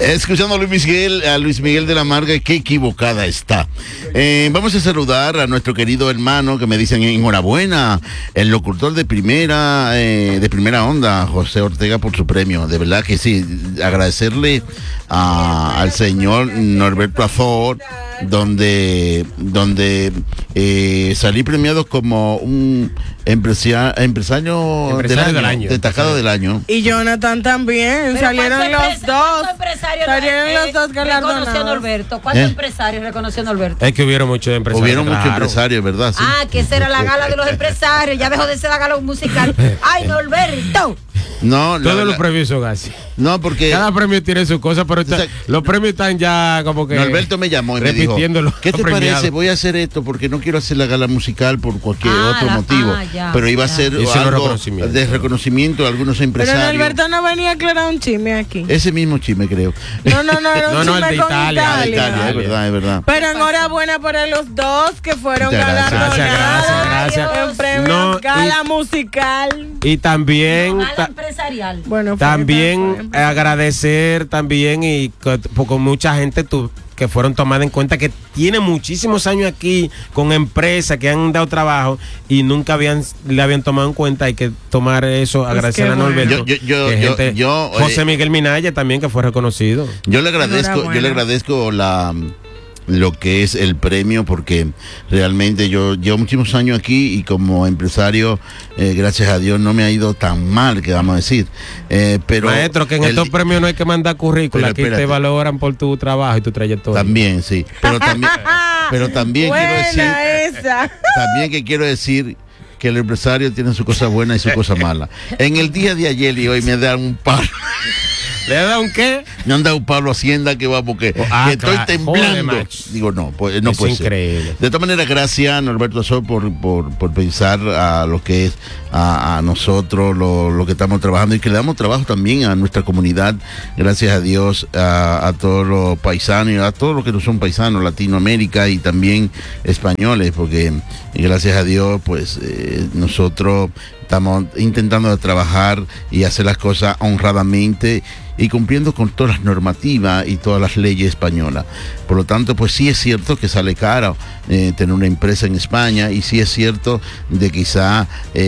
Escuchando a Luis Miguel de la Marga, qué equivocada está. Vamos a saludar a nuestro querido hermano que me dicen enhorabuena, el locutor de primera onda, José Ortega, por su premio. De verdad que sí, agradecerle al señor Norberto Azor, donde salí premiado como un empresario del año, destacado del año. Y Jonathan también, salieron los dos. Salieron los dos galardonados. Reconoció a Norberto. ¿Cuántos empresarios reconoció a Norberto? Es que hubieron muchos empresarios. Hubieron muchos empresarios, ¿verdad? Sí. Que esa era la gala de los empresarios. Ya dejó de ser la gala musical. ¡Ay, Norberto! No, todos los premios son así. No, porque cada premio tiene su cosa, pero los premios están ya como que Norberto me llamó y me dijo, ¿qué te parece? Voy a hacer esto porque no quiero hacer la gala musical por cualquier otro motivo. Pero iba a ser algo de reconocimiento a algunos empresarios. Pero Norberto no venía a aclarar un chisme aquí. Ese mismo chisme, creo. No, era un chisme el de con Italia. Es verdad. Pero enhorabuena para los dos que fueron galardonados. Gracias. En premios gala musical. Y también empresarial. Bueno, también agradecer también y con mucha gente que fueron tomadas en cuenta, que tiene muchísimos años aquí con empresas que han dado trabajo y nunca le habían tomado en cuenta. Hay que tomar eso, agradecer a Norberto. José Miguel Minaya también, que fue reconocido. Yo le agradezco lo que es el premio, porque realmente yo llevo muchísimos años aquí y como empresario, gracias a Dios, no me ha ido tan mal, que vamos a decir. Pero maestro, que en estos premios no hay que mandar currícula, aquí te valoran por tu trabajo y tu trayectoria. También, sí. Pero también quiero decir que el empresario tiene su cosa buena y su cosa mala. En el día de ayer y hoy me dan un palo. ¿Le ha dado un qué? Me han dado un Pablo Hacienda que va porque estoy temblando. Digo, no puede increíble. Ser. De todas maneras, gracias Norberto Azor por pensar a lo que es a nosotros, lo que estamos trabajando, y que le damos trabajo también a nuestra comunidad. Gracias a Dios, a todos los paisanos, a todos los que no son paisanos, Latinoamérica y también españoles, porque gracias a Dios, pues nosotros estamos intentando trabajar y hacer las cosas honradamente y cumpliendo con todas las normativas y todas las leyes españolas. Por lo tanto, pues sí es cierto que sale caro tener una empresa en España, y sí es cierto de quizá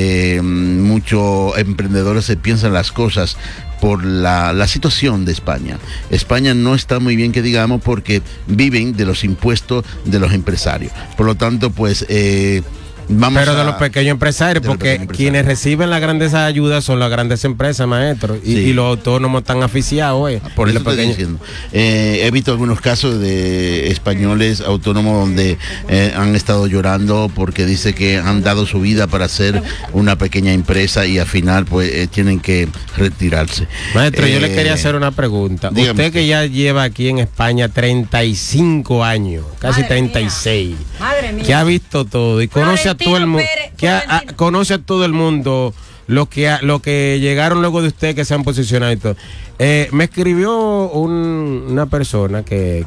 muchos emprendedores se piensan las cosas por la situación de España. España no está muy bien, que digamos, porque viven de los impuestos de los empresarios. Por lo tanto, pues pero de los pequeños empresarios, porque quienes reciben las grandes ayudas son las grandes empresas, maestro, y los autónomos están asfixiados. Por eso estoy diciendo. He visto algunos casos de españoles autónomos donde han estado llorando porque dice que han dado su vida para hacer una pequeña empresa y al final pues tienen que retirarse. Maestro, yo le quería hacer una pregunta. Dígame. Usted que ya lleva aquí en España 35 años, casi madre 36, mía. Madre mía. Que ha visto todo y conoce a todo el mundo, conoce a todo el mundo, lo que llegaron luego de usted, que se han posicionado y todo. Me escribió una persona que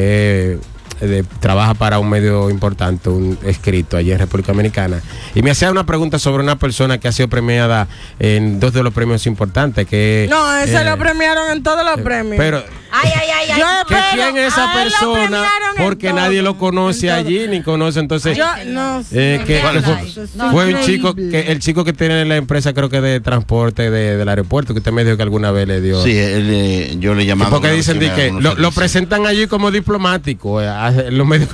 trabaja para un medio importante, un escrito allí en República Dominicana, y me hacía una pregunta sobre una persona que ha sido premiada en 2 de los premios importantes. No, ese lo premiaron en todos los premios. Pero ¿quién es esa persona? Porque nadie lo conoce allí, ni conoce. Entonces, fue un chico, el chico que tiene la empresa, creo que de transporte del aeropuerto, que usted me dijo que alguna vez le dio. Sí, yo le llamaba. Porque dicen que lo presentan allí como diplomático. Los medios.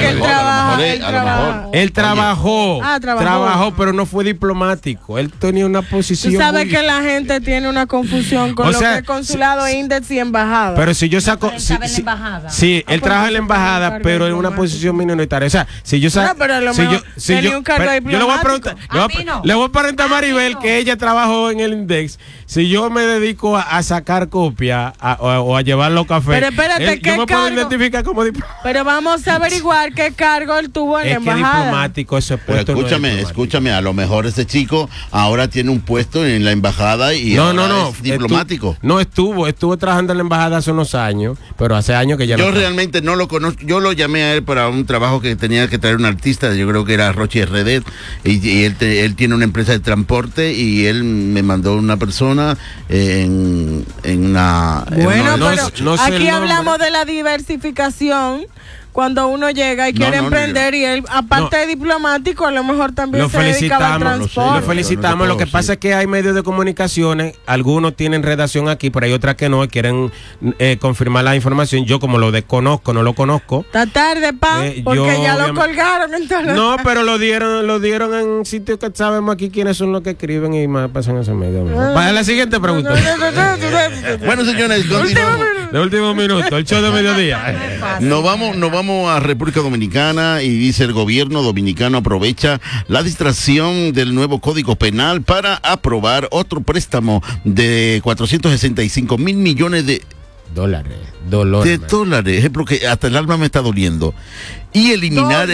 Él trabajó, pero no fue diplomático. Él tenía una posición. Tú sabes que la gente tiene una confusión con lo que es consulado, índice y embajada. Pero si yo saco. Sí, él trabaja en la embajada, pero en una posición minoritaria. O sea, si yo saco. Yo le voy a preguntar. Le voy a preguntar a Maribel, que ella trabajó en el Index. Si yo me dedico a sacar copia o a llevar los cafés, pero espérate, yo me puedo identificar como diplomático. Pero vamos a averiguar qué cargo él tuvo en la embajada. Que diplomático ese puesto. Pero escúchame, a lo mejor ese chico ahora tiene un puesto en la embajada y no es diplomático. Estuvo trabajando en la embajada hace unos años, pero hace años que ya yo realmente no lo conozco. yo lo llamé a él para un trabajo que tenía que traer un artista, yo creo que era Rochi Redet, y él tiene una empresa de transporte y él me mandó una persona en una... Bueno, no, no sé aquí el hablamos de la diversificación. Cuando uno llega y quiere emprender y él, aparte de diplomático, a lo mejor también se dedicaba al transporte. Lo felicitamos. Lo que pasa es que hay medios de comunicaciones, algunos tienen redacción aquí, pero hay otras que no, quieren confirmar la información. Yo como lo desconozco, no lo conozco. Está tarde, porque ya lo colgaron entonces. No, pero lo dieron en sitios que sabemos aquí quiénes son los que escriben y más pasan ese medio. Para la siguiente pregunta. Bueno, señores, continuamos. De último minuto, el show de mediodía. Nos vamos a República Dominicana y dice el gobierno dominicano aprovecha la distracción del nuevo Código Penal para aprobar otro préstamo de 465 mil millones de dólares. Ejemplo que hasta el alma me está doliendo. Y eliminar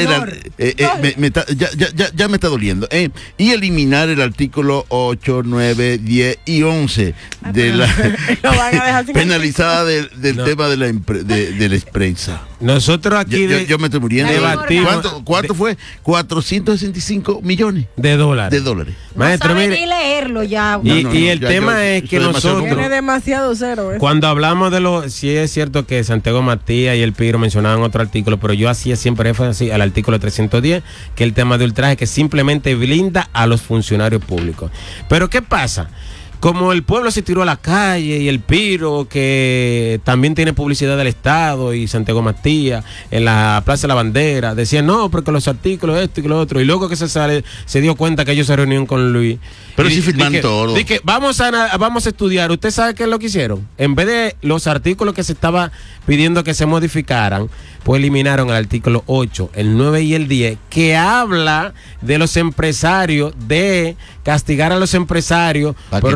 ya me está doliendo. Y eliminar el artículo 8, 9, 10 y 11 de la penalizada del tema de la empresa. Nosotros aquí yo me estoy muriendo. ¿Cuánto fue? 465 millones de dólares. Maestro, no sabe ni leerlo ya. Y el tema es que nosotros tiene demasiado cero. Cuando hablamos de sí es cierto que Santiago Matías y el Piro mencionaban otro artículo, pero yo hacía siempre énfasis al artículo 310, que es el tema de ultraje, que simplemente blinda a los funcionarios públicos. Pero ¿qué pasa? Como el pueblo se tiró a la calle y el Piro, que también tiene publicidad del Estado, y Santiago Matías en la Plaza de la Bandera, decían no, porque los artículos, esto y lo otro, y luego que se dio cuenta que ellos se reunieron con Luis. Pero sí firman todo. Dije, vamos a estudiar. ¿Usted sabe qué es lo que hicieron? En vez de los artículos que se estaba pidiendo que se modificaran, pues eliminaron el artículo 8, el 9 y el 10, que habla de los empresarios, de castigar a los empresarios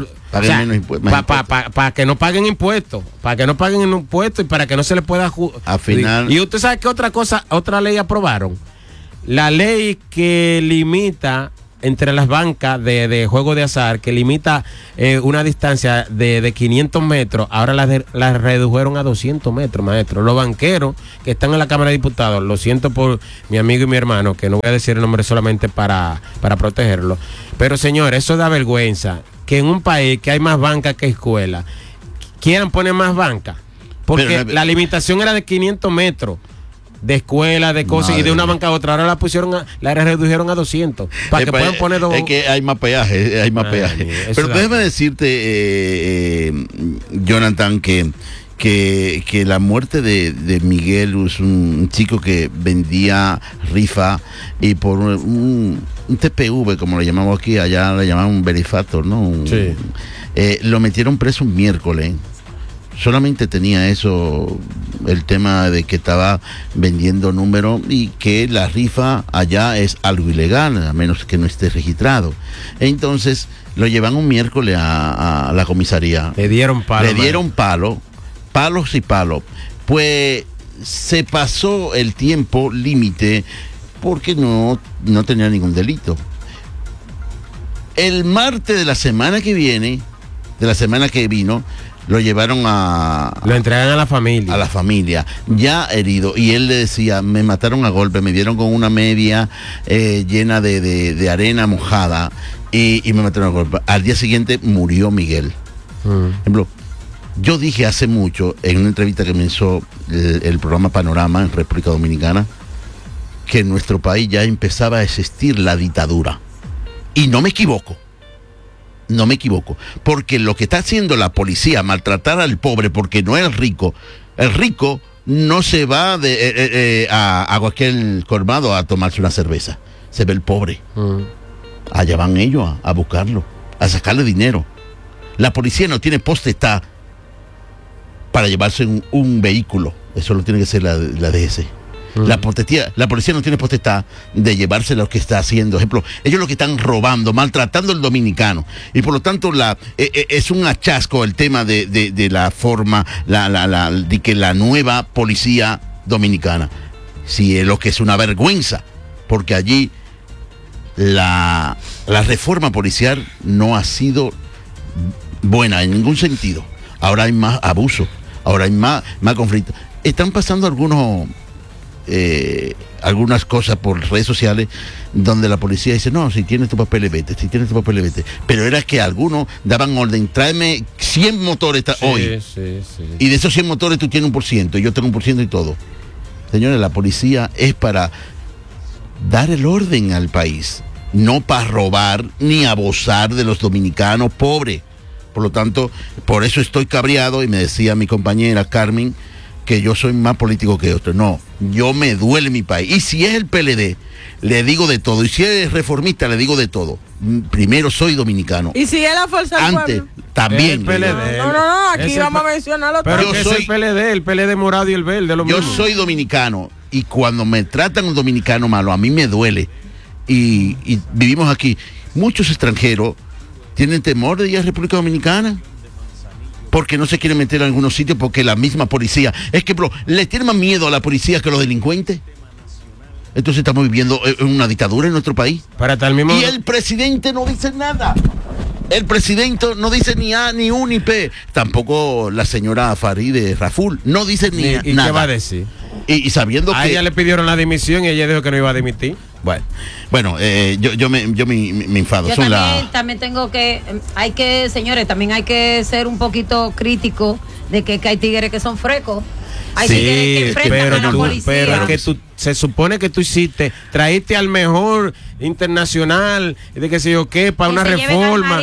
para que no paguen impuestos, y para que no se les pueda al final. Y usted sabe que otra ley aprobaron, la ley que limita entre las bancas de juego de azar, que limita una distancia de 500 metros, ahora la redujeron a 200 metros, maestro. Los banqueros que están en la Cámara de Diputados, lo siento por mi amigo y mi hermano, que no voy a decir el nombre solamente para protegerlo, pero señores, eso da vergüenza, que en un país que hay más bancas que escuelas, quieran poner más bancas, porque la limitación era de 500 metros. De escuela, de cosas, y de una banca a otra. Ahora la redujeron a 200. Para que puedan poner dos. Es que hay más peaje, Pero déjame decirte, Jonathan, que la muerte de Miguel es un chico que vendía rifa y por un TPV, como lo llamamos aquí, allá le llamaban un benefactor, ¿no? Sí. Lo metieron preso un miércoles. Solamente tenía eso, el tema de que estaba vendiendo números y que la rifa allá es algo ilegal, a menos que no esté registrado. Entonces lo llevan un miércoles a la comisaría. Le dieron palos y palos. Pues se pasó el tiempo límite porque no tenía ningún delito. El martes de la semana que vino, lo llevaron lo entregan a la familia. Ya herido. Y él le decía, me mataron a golpe, me dieron con una media llena de arena mojada y me mataron a golpe. Al día siguiente murió Miguel. Por ejemplo, yo dije hace mucho, en una entrevista que me hizo el programa Panorama en República Dominicana, que en nuestro país ya empezaba a existir la dictadura. Y no me equivoco, porque lo que está haciendo la policía, maltratar al pobre porque no es rico, el rico no se va a cualquier colmado a tomarse una cerveza, se ve el pobre. Allá van ellos a buscarlo, a sacarle dinero. La policía no tiene potestad para llevarse un vehículo, eso lo tiene que ser la DS. La policía no tiene potestad de llevarse lo que está haciendo. Ejemplo, ellos lo que están robando, maltratando al dominicano. Y por lo tanto es un hachazgo el tema de la forma, de que la nueva policía dominicana, sí, es lo que es una vergüenza, porque allí la reforma policial no ha sido buena en ningún sentido. Ahora hay más abuso, ahora hay más conflicto. Están pasando algunos algunas cosas por redes sociales donde la policía dice, no, si tienes tu papel vete, si tienes tu papel vete. Pero era que algunos daban orden, tráeme 100 motores hoy. Sí. Y de esos 100 motores tú tienes 1%, y yo tengo 1% y todo. Señores, la policía es para dar el orden al país, no para robar ni abusar de los dominicanos pobres. Por lo tanto, por eso estoy cabreado, y me decía mi compañera Carmen que yo soy más político que otro. No, yo me duele mi país. Y si es el PLD, le digo de todo. Y si es reformista, le digo de todo. Primero, soy dominicano. Y si es la fuerza del antes, pueblo. también. El PLD. No, aquí vamos a mencionarlo todo. Pero que es el PLD morado y el verde. Yo soy dominicano, y cuando me tratan un dominicano malo, a mí me duele. Y vivimos aquí. Muchos extranjeros tienen temor de ir a República Dominicana, porque no se quieren meter en algunos sitios, porque la misma policía, es que, bro, le tiene más miedo a la policía que a los delincuentes. Entonces estamos viviendo una dictadura en nuestro país. Y el presidente no dice nada. El presidente no dice ni A, ni U, ni P. Tampoco la señora Farideh Raful no dice ni nada. ¿Y qué va a decir? Y sabiendo que... A ella le pidieron la dimisión y ella dijo que no iba a dimitir. Bueno, yo me enfado. Yo también tengo que, señores, también hay que ser un poquito crítico de que hay tigres que son frecos. Hay tigres que enfrentan a la policía. Pero que se supone que tú traíste al mejor internacional, de que sé yo qué, para una reforma,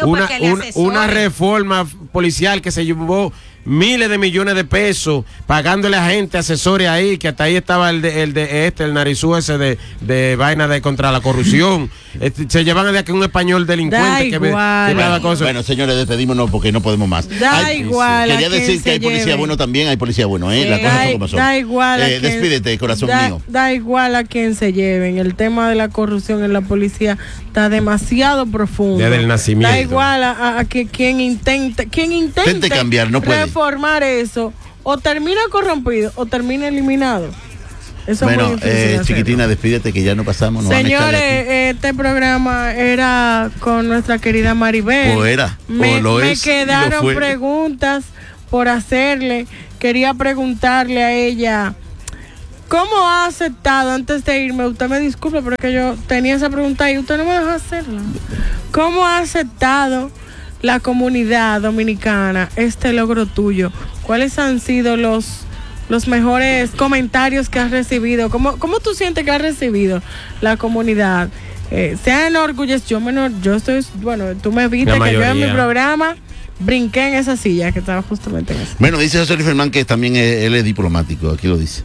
una reforma policial que se llevó miles de millones de pesos, pagándole a gente, asesores ahí, que hasta ahí estaba el narizú ese de vaina de contra la corrupción. Se llevan de aquí un español delincuente Bueno, señores, despedímonos porque no podemos más. Quería decir que hay policía bueno también, hay policía bueno, las cosas son como son. Da igual. Despídete, corazón mío. Da igual a quien se lleven. El tema de la corrupción en la policía está demasiado profundo. Desde el nacimiento. Da igual a que quien intente cambiar, no puede reformar eso, o termina corrompido o termina eliminado. Eso es muy difícil chiquitina, despídete que ya no pasamos. Señores, este programa era con nuestra querida Maribel. Me quedaron preguntas por hacerle. Quería preguntarle a ella, ¿cómo ha aceptado, antes de irme, usted me disculpe, pero es que yo tenía esa pregunta y usted no me dejó hacerla? ¿Cómo ha aceptado la comunidad dominicana este logro tuyo? ¿Cuáles han sido los mejores comentarios que has recibido? ¿Cómo tú sientes que has recibido la comunidad? Se han enorgullecido. Tú me viste que yo en mi programa brinqué en esa silla que estaba justamente en esa. Bueno, dice José Luis Fermán que también él es diplomático, aquí lo dice.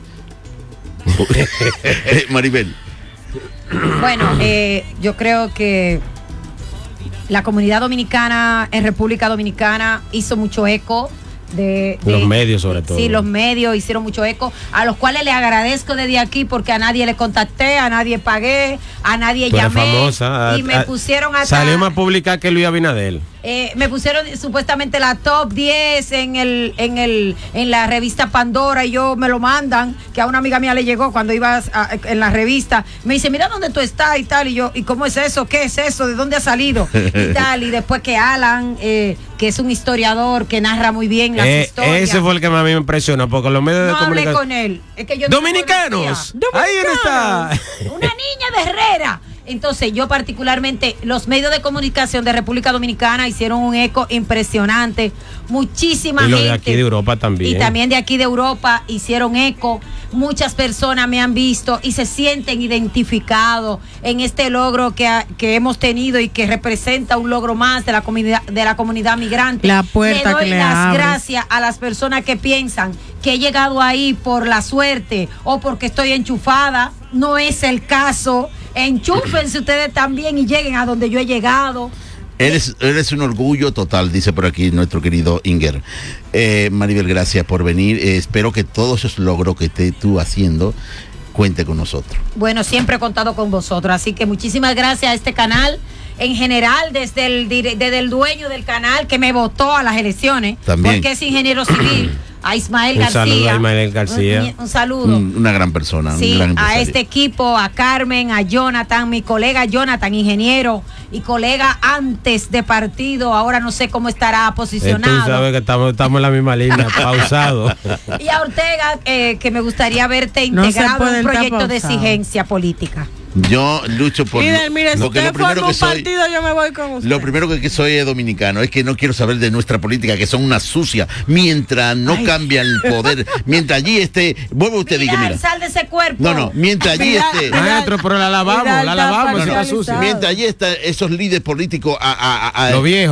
Maribel. Bueno, yo creo que la comunidad dominicana en República Dominicana hizo mucho eco de los medios, sobre todo. Sí, los medios hicieron mucho eco, a los cuales le agradezco desde aquí, porque a nadie le contacté, a nadie pagué, a nadie llamé. Famosa, y me pusieron a salió a publicar que Luis Abinadel. Me pusieron supuestamente la top 10 en la revista Pandora, y me lo mandan, que a una amiga mía le llegó cuando iba en la revista. Me dice, mira dónde tú estás y tal, y yo, ¿y cómo es eso? ¿Qué es eso? ¿De dónde ha salido? Y tal, y después que Alan, que es un historiador que narra muy bien las historias. Ese fue el que más a mí me impresionó, porque los medios de comunicación... No hablé con él. Es que yo ¡Dominicanos! Ahí está. Una niña de Herrera. Entonces, yo particularmente, los medios de comunicación de República Dominicana hicieron un eco impresionante. Muchísima gente. Y de aquí de Europa también. Y también de aquí de Europa hicieron eco. Muchas personas me han visto y se sienten identificados en este logro que hemos tenido y que representa un logro más de la comunidad migrante. La puerta le doy que le las abres. Gracias a las personas que piensan que he llegado ahí por la suerte o porque estoy enchufada. No es el caso. Enchúfense ustedes también y lleguen a donde yo he llegado. Eres un orgullo total, dice por aquí nuestro querido Inger. Maribel, gracias por venir. Espero que todos esos logros que estés tú haciendo cuente con nosotros. Bueno, siempre he contado con vosotros, así que muchísimas gracias a este canal en general, desde el dueño del canal que me votó a las elecciones, también, porque es ingeniero civil. A Ismael García. Un saludo a Ismael García. Un saludo. Una gran persona. Sí, un gran a este equipo, a Carmen, a Jonathan, mi colega Jonathan, ingeniero y colega antes de partido, ahora no sé cómo estará posicionado. Tú sabes que estamos en la misma línea, pausado. Y a Ortega, que me gustaría verte integrado en un proyecto de exigencia política. Yo lucho por... Mire, si usted forma un partido, yo me voy con usted. Lo primero que soy es dominicano, es que no quiero saber de nuestra política, que son una sucia, mientras no cambia el poder, mientras allí esté... Vuelve usted, diga, mira. Sal de ese cuerpo. No, mientras allí esté... Maestro, pero la lavamos, está sucia. Mientras allí están esos líderes políticos... Lo viejo.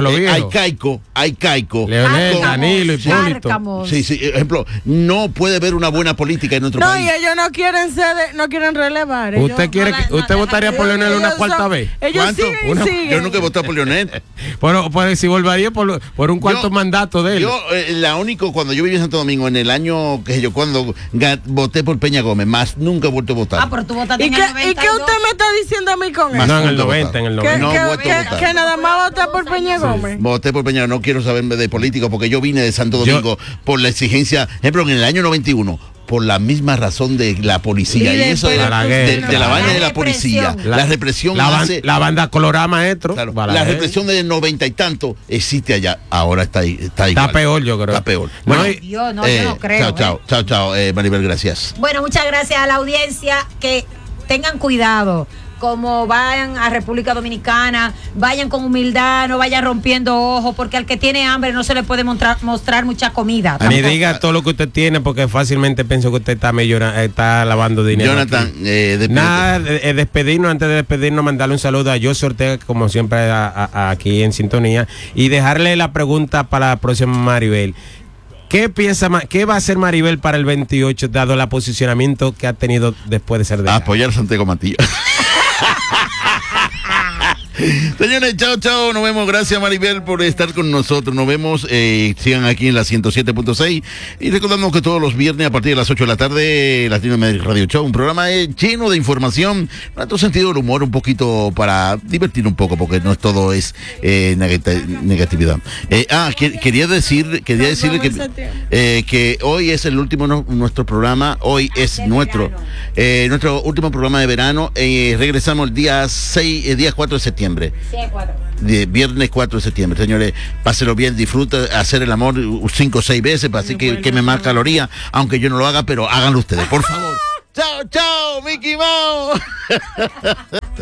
Hay caico. Leonel, Danilo, Hipólito. Sí, ejemplo, no puede haber una buena política en nuestro país. No, y ellos no quieren relevar. ¿Usted votaría por Leonel una cuarta vez? Ellos siguen. Yo nunca he votado por Leonel. Bueno, pues si volvería por un cuarto mandato de él. Cuando yo viví en Santo Domingo, en el año cuando voté por Peña Gómez, más nunca he vuelto a votar. Pero tú votaste en el 92. ¿Y qué usted me está diciendo a mí con eso? No, en el 90, No que nada más voté por Peña Gómez. Voté por Peña, no quiero saber de político, porque yo vine de Santo Domingo por la exigencia, ejemplo, en el año 91. Por la misma razón de la policía y eso de la vaina de la policía, la represión la banda colorada, maestro, claro, la represión de 90 y tanto existe allá, ahora está igual. Está peor, yo creo. Está peor. Bueno, yo no creo. Chao, Maribel, gracias. Bueno, muchas gracias a la audiencia, que tengan cuidado. Como vayan a República Dominicana, vayan con humildad, no vayan rompiendo ojos, porque al que tiene hambre no se le puede mostrar mucha comida. Ni diga todo lo que usted tiene, porque fácilmente pienso que usted está lavando dinero. Jonathan, despedirnos, antes de despedirnos, mandarle un saludo a José Ortega, como siempre aquí en sintonía, y dejarle la pregunta para la próxima Maribel. ¿Qué va a hacer Maribel para el 28, dado el posicionamiento que ha tenido después de ser de apoyar a Santiago Matías? Señores, chao, nos vemos. Gracias, Maribel, por estar con nosotros. Nos vemos, sigan aquí en la 107.6 y recordando que todos los viernes a partir de las 8 de la tarde Latino Radio Show, un programa lleno de información, tanto sentido del humor, un poquito para divertir un poco, porque no es todo es negatividad. Quería decirle que hoy es el último nuestro programa, hoy es nuestro último programa de verano. Regresamos el día 4 de septiembre. Viernes 4 de septiembre, señores, páselo bien, disfruta hacer el amor 5 o 6 veces, para así que queme más calorías, aunque yo no lo haga, pero háganlo ustedes, por favor. Chao, Mickey Mouse.